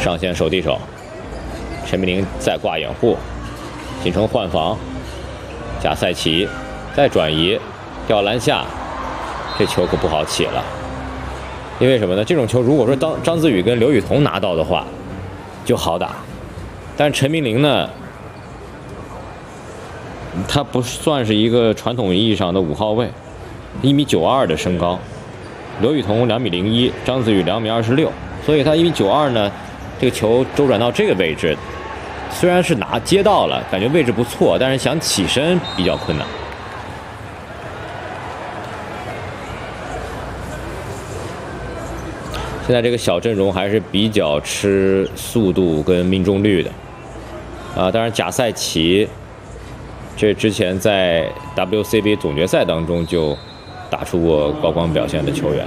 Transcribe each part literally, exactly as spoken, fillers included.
上线守地手，陈明林再挂掩护，形成换防，贾赛奇再转移，吊篮下，这球可不好起了。因为什么呢？这种球如果说当张子宇跟刘雨桐拿到的话，就好打。但是陈明林呢，他不算是一个传统意义上的五号位，一米九二的身高，刘雨桐两米零一，张子宇两米二十六，所以他一米九二呢，这个球周转到这个位置，虽然是拿接到了，感觉位置不错，但是想起身比较困难。现在这个小阵容还是比较吃速度跟命中率的，啊，当然贾赛奇，这之前在 W C B 总决赛当中就打出过高光表现的球员。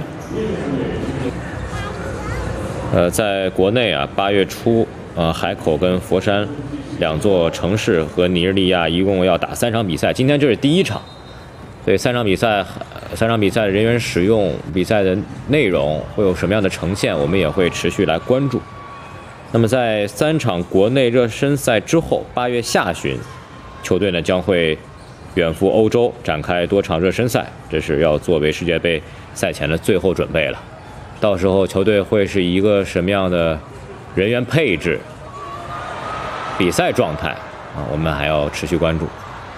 呃，在国内啊，八月初，呃，海口跟佛山两座城市和尼日利亚一共要打三场比赛，今天这是第一场，所以三场比赛。三场比赛的人员使用、比赛的内容会有什么样的呈现，我们也会持续来关注。那么在三场国内热身赛之后，八月下旬，球队呢将会远赴欧洲展开多场热身赛，这是要作为世界杯赛前的最后准备了。到时候球队会是一个什么样的人员配置、比赛状态啊，我们还要持续关注。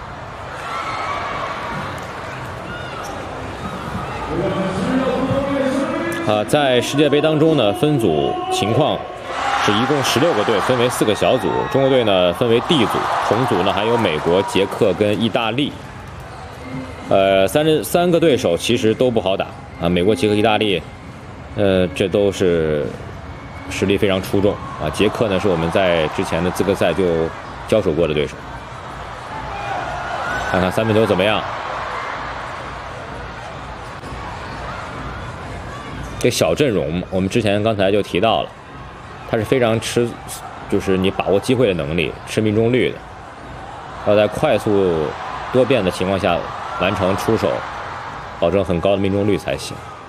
啊，在世界杯当中呢，分组情况是一共十六个队，分为四个小组。中国队呢分为 D 组，同组呢还有美国、捷克跟意大利。呃，三三个对手其实都不好打啊，美国、捷克、意大利，呃，这都是实力非常出众啊。捷克呢是我们在之前的资格赛就交手过的对手。看看三分球怎么样？这小阵容，我们之前刚才就提到了，它是非常吃，就是你把握机会的能力，吃命中率的，要在快速多变的情况下完成出手，保证很高的命中率才行。